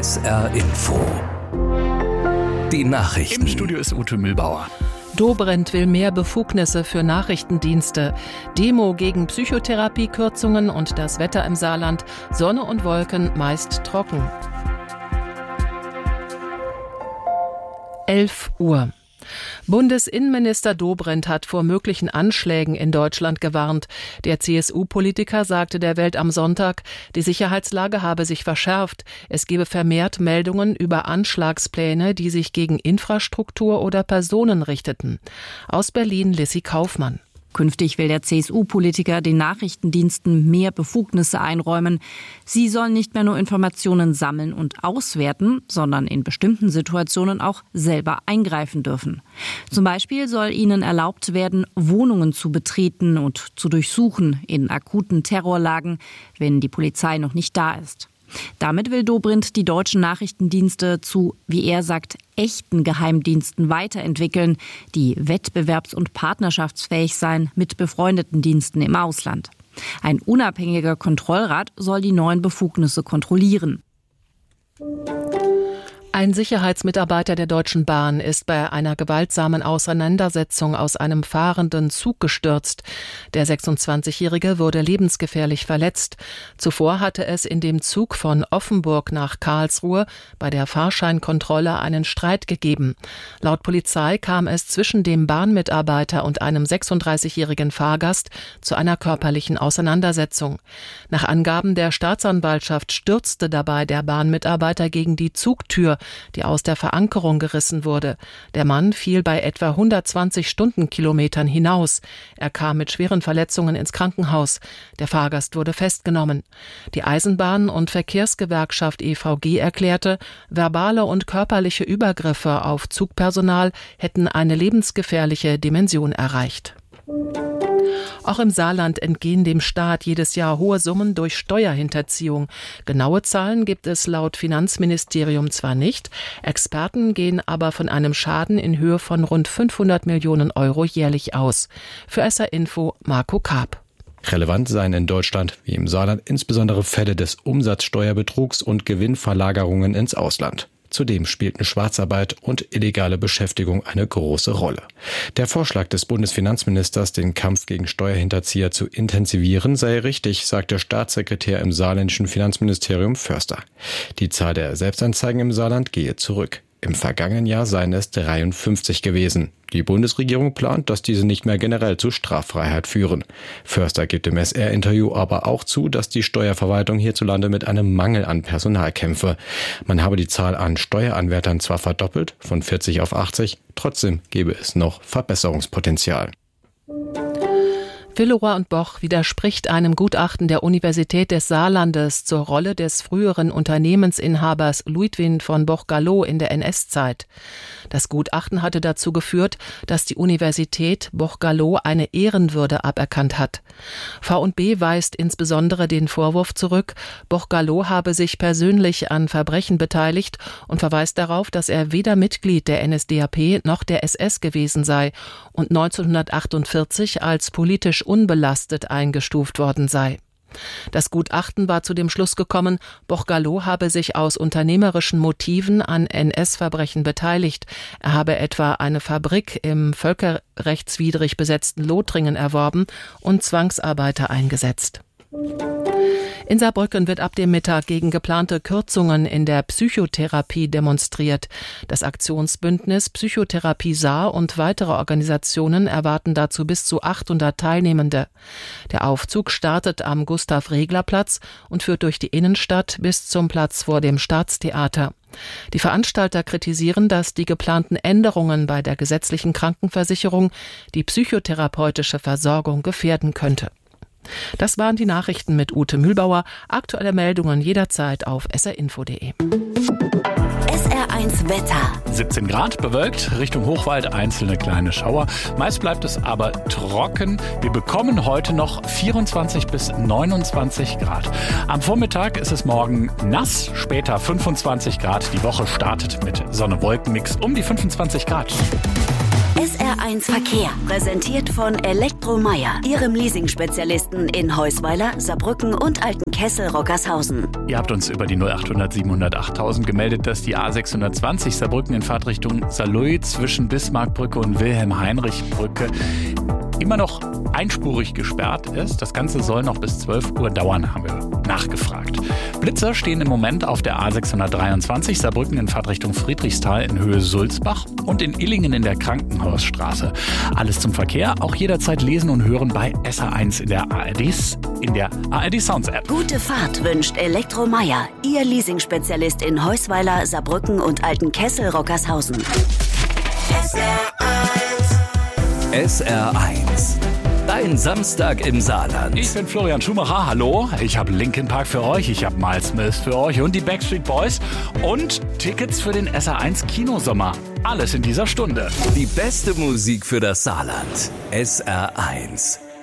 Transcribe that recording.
SR Info. Die Nachrichten. Im Studio ist Ute Mühlbauer. Dobrindt will mehr Befugnisse für Nachrichtendienste. Demo gegen Psychotherapiekürzungen und das Wetter im Saarland. Sonne und Wolken, meist trocken. 11 Uhr. Bundesinnenminister Dobrindt hat vor möglichen Anschlägen in Deutschland gewarnt. Der CSU-Politiker sagte der Welt am Sonntag, die Sicherheitslage habe sich verschärft. Es gebe vermehrt Meldungen über Anschlagspläne, die sich gegen Infrastruktur oder Personen richteten. Aus Berlin Lissy Kaufmann. Künftig will der CSU-Politiker den Nachrichtendiensten mehr Befugnisse einräumen. Sie sollen nicht mehr nur Informationen sammeln und auswerten, sondern in bestimmten Situationen auch selber eingreifen dürfen. Zum Beispiel soll ihnen erlaubt werden, Wohnungen zu betreten und zu durchsuchen in akuten Terrorlagen, wenn die Polizei noch nicht da ist. Damit will Dobrindt die deutschen Nachrichtendienste zu, wie er sagt, echten Geheimdiensten weiterentwickeln, die wettbewerbs- und partnerschaftsfähig seien mit befreundeten Diensten im Ausland. Ein unabhängiger Kontrollrat soll die neuen Befugnisse kontrollieren. Ein Sicherheitsmitarbeiter der Deutschen Bahn ist bei einer gewaltsamen Auseinandersetzung aus einem fahrenden Zug gestürzt. Der 26-Jährige wurde lebensgefährlich verletzt. Zuvor hatte es in dem Zug von Offenburg nach Karlsruhe bei der Fahrscheinkontrolle einen Streit gegeben. Laut Polizei kam es zwischen dem Bahnmitarbeiter und einem 36-jährigen Fahrgast zu einer körperlichen Auseinandersetzung. Nach Angaben der Staatsanwaltschaft stürzte dabei der Bahnmitarbeiter gegen die Zugtür, die aus der Verankerung gerissen wurde. Der Mann fiel bei etwa 120 Stundenkilometern hinaus. Er kam mit schweren Verletzungen ins Krankenhaus. Der Fahrgast wurde festgenommen. Die Eisenbahn- und Verkehrsgewerkschaft EVG erklärte, verbale und körperliche Übergriffe auf Zugpersonal hätten eine lebensgefährliche Dimension erreicht. Auch im Saarland entgehen dem Staat jedes Jahr hohe Summen durch Steuerhinterziehung. Genaue Zahlen gibt es laut Finanzministerium zwar nicht, Experten gehen aber von einem Schaden in Höhe von rund 500 Millionen Euro jährlich aus. Für SR Info Marco Karp. Relevant seien in Deutschland wie im Saarland insbesondere Fälle des Umsatzsteuerbetrugs und Gewinnverlagerungen ins Ausland. Zudem spielten Schwarzarbeit und illegale Beschäftigung eine große Rolle. Der Vorschlag des Bundesfinanzministers, den Kampf gegen Steuerhinterzieher zu intensivieren, sei richtig, sagt der Staatssekretär im saarländischen Finanzministerium Förster. Die Zahl der Selbstanzeigen im Saarland gehe zurück. Im vergangenen Jahr seien es 53 gewesen. Die Bundesregierung plant, dass diese nicht mehr generell zu Straffreiheit führen. Förster gibt im SR-Interview aber auch zu, dass die Steuerverwaltung hierzulande mit einem Mangel an Personal kämpfe. Man habe die Zahl an Steueranwärtern zwar verdoppelt, von 40 auf 80, trotzdem gebe es noch Verbesserungspotenzial. Villeroy und Boch widerspricht einem Gutachten der Universität des Saarlandes zur Rolle des früheren Unternehmensinhabers Luitwin von Boch-Gallo in der NS-Zeit. Das Gutachten hatte dazu geführt, dass die Universität Boch-Gallo eine Ehrenwürde aberkannt hat. V&B weist insbesondere den Vorwurf zurück, Boch-Gallo habe sich persönlich an Verbrechen beteiligt und verweist darauf, dass er weder Mitglied der NSDAP noch der SS gewesen sei und 1948 als politisch unbelastet eingestuft worden sei. Das Gutachten war zu dem Schluss gekommen, Boch-Gallo habe sich aus unternehmerischen Motiven an NS-Verbrechen beteiligt. Er habe etwa eine Fabrik im völkerrechtswidrig besetzten Lothringen erworben und Zwangsarbeiter eingesetzt. In Saarbrücken wird ab dem Mittag gegen geplante Kürzungen in der Psychotherapie demonstriert. Das Aktionsbündnis Psychotherapie Saar und weitere Organisationen erwarten dazu bis zu 800 Teilnehmende. Der Aufzug startet am Gustav-Regler-Platz und führt durch die Innenstadt bis zum Platz vor dem Staatstheater. Die Veranstalter kritisieren, dass die geplanten Änderungen bei der gesetzlichen Krankenversicherung die psychotherapeutische Versorgung gefährden könnte. Das waren die Nachrichten mit Ute Mühlbauer. Aktuelle Meldungen jederzeit auf srinfo.de. SR1 Wetter. 17 Grad, bewölkt, Richtung Hochwald einzelne kleine Schauer. Meist bleibt es aber trocken. Wir bekommen heute noch 24 bis 29 Grad. Am Vormittag ist es morgen nass, später 25 Grad. Die Woche startet mit Sonne-Wolken-Mix um die 25 Grad. SR SR1 Verkehr, präsentiert von Elektromeier, Ihrem Leasing-Spezialisten in Heusweiler, Saarbrücken und Altenkessel-Rockershausen. Ihr habt uns über die 0800 700 8000 gemeldet, dass die A620 Saarbrücken in Fahrtrichtung Saarlouis zwischen Bismarckbrücke und Wilhelm-Heinrich-Brücke immer noch einspurig gesperrt ist. Das Ganze soll noch bis 12 Uhr dauern, haben wir nachgefragt. Blitzer stehen im Moment auf der A623 Saarbrücken in Fahrtrichtung Friedrichsthal in Höhe Sulzbach und in Illingen in der Krankenhausstraße. Alles zum Verkehr, auch jederzeit lesen und hören bei SR1 in der ARD Sounds App. Gute Fahrt wünscht Elektromeier, Ihr Leasing-Spezialist in Heusweiler, Saarbrücken und Altenkessel-Rockershausen. SR1. Dein Samstag im Saarland. Ich bin Florian Schumacher, hallo. Ich habe Linkin Park für euch, ich habe Miles Smith für euch und die Backstreet Boys und Tickets für den SR1 Kinosommer. Alles in dieser Stunde. Die beste Musik für das Saarland. SR1.